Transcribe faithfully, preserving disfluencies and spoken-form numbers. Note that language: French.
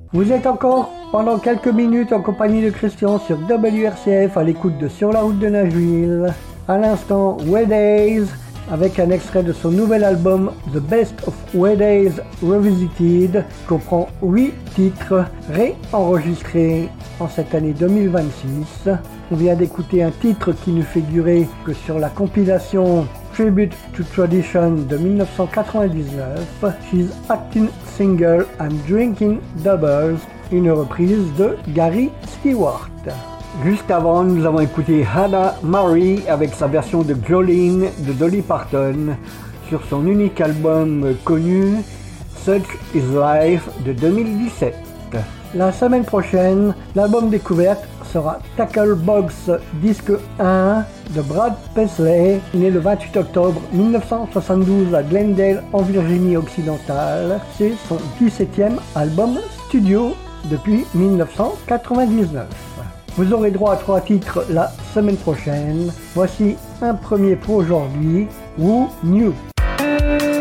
Vous êtes encore pendant quelques minutes en compagnie de Christian sur W R C F à l'écoute de Sur la route de Nashville. À l'instant, Way Days avec un extrait de son nouvel album The Best of Way Days Revisited, comprend huit titres réenregistrés en cette année deux mille vingt-six. On vient d'écouter un titre qui ne figurait que sur la compilation Tribute to Tradition de dix-neuf cent quatre-vingt-dix-neuf, She's Acting Single, I'm Drinking Doubles, une reprise de Gary Stewart. Juste avant, nous avons écouté Hannah Murray avec sa version de Jolene de Dolly Parton sur son unique album connu Such Is Life de deux mille dix-sept. La semaine prochaine, l'album découverte sera Tackle Box Disque un de Brad Paisley, né le vingt-huit octobre mille neuf cent soixante-douze à Glendale en Virginie occidentale. C'est son dix-septième album studio depuis mille neuf cent quatre-vingt-dix-neuf. Vous aurez droit à trois titres la semaine prochaine. Voici un premier pour aujourd'hui, Who Knew?